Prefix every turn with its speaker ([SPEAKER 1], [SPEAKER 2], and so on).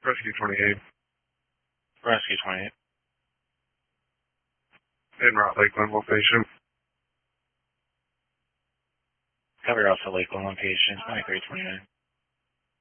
[SPEAKER 1] Rescue 28.
[SPEAKER 2] Rescue 28.
[SPEAKER 1] En route Lakeland location.
[SPEAKER 2] Cover also Lakeland location 2329.